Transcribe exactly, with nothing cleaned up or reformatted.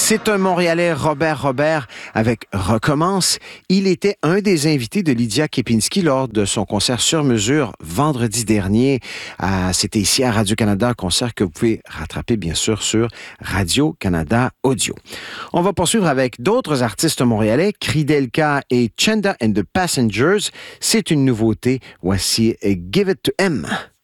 C'est un Montréalais, Robert Robert, avec Recommence. Il était un des invités de Lydia Kepinski lors de son concert sur mesure vendredi dernier. Euh, c'était ici à Radio-Canada, un concert que vous pouvez rattraper bien sûr sur Radio-Canada Audio. On va poursuivre avec d'autres artistes montréalais, Kridelka et Chenda and the Passengers. C'est une nouveauté. Voici Give It to Him.